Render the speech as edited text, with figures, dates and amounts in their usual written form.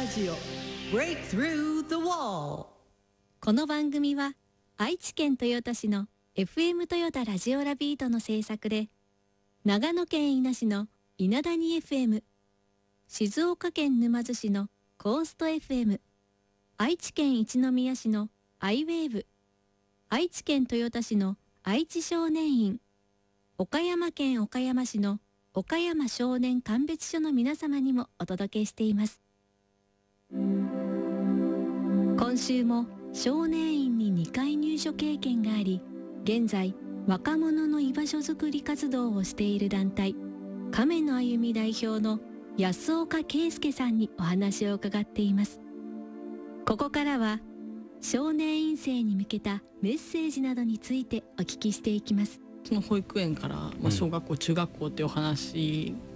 ジオ Break Through the Wall。 この番組は愛知県豊田市の FM 豊田ラジオラビートの制作で、長野県伊那市の稲谷 FM、 静岡県沼津市のコースト FM、 愛知県一宮市のアイウェーブ、愛知県豊田市の愛知少年院、岡山県岡山市の岡山少年鑑別所の皆様にもお届けしています。今週も少年院に2回入所経験があり、現在若者の居場所づくり活動をしている団体亀の歩み代表の安岡圭介さんにお話を伺っています。ここからは少年院生に向けたメッセージなどについてお聞きしていきます。 その保育園から、小学校、中学校っていうお話